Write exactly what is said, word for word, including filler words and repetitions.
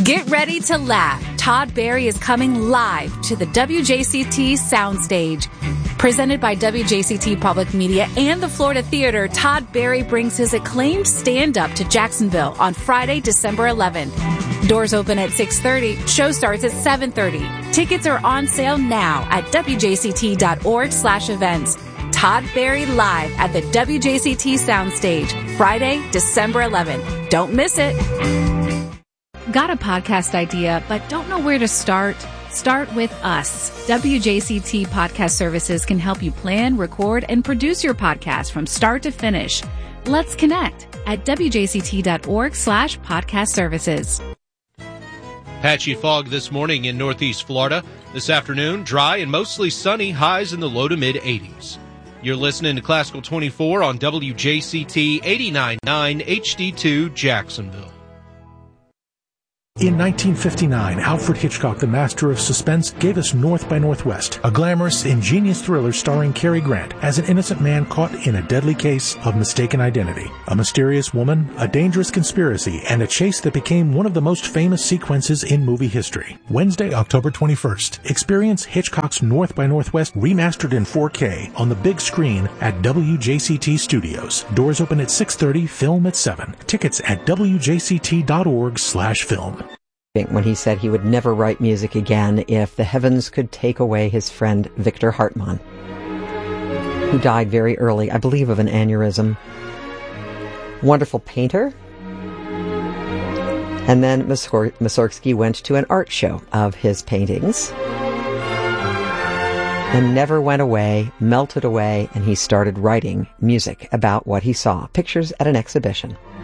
Get ready to laugh. Todd Barry is coming live to the W J C T Soundstage. Presented by W J C T Public Media and the Florida Theater, Todd Barry brings his acclaimed stand-up to Jacksonville on Friday, December eleventh. Doors open at six thirty. Show starts at seven thirty. Tickets are on sale now at W J C T dot org slash events. Todd Barry live at the W J C T Soundstage, Friday, December eleventh. Don't miss it. Got a podcast idea, but don't know where to start? Start with us. W J C T Podcast Services can help you plan, record, and produce your podcast from start to finish. Let's connect at W J C T dot org slash podcast services. Patchy fog this morning in northeast Florida. This afternoon, dry and mostly sunny, highs in the low to mid eighties. You're listening to Classical twenty-four on W J C T eighty-nine point nine H D two Jacksonville. In nineteen fifty-nine, Alfred Hitchcock, the master of suspense, gave us North by Northwest, a glamorous, ingenious thriller starring Cary Grant as an innocent man caught in a deadly case of mistaken identity. A mysterious woman, a dangerous conspiracy, and a chase that became one of the most famous sequences in movie history. Wednesday, October twenty-first. Experience Hitchcock's North by Northwest remastered in four K on the big screen at W J C T Studios. Doors open at six thirty, film at seven. Tickets at W J C T dot org slash film. When he said he would never write music again if the heavens could take away his friend Victor Hartmann, who died very early, I believe, of an aneurysm. Wonderful painter. And then Mussorgsky went to an art show of his paintings and never went away, melted away, and he started writing music about what he saw, pictures at an exhibition.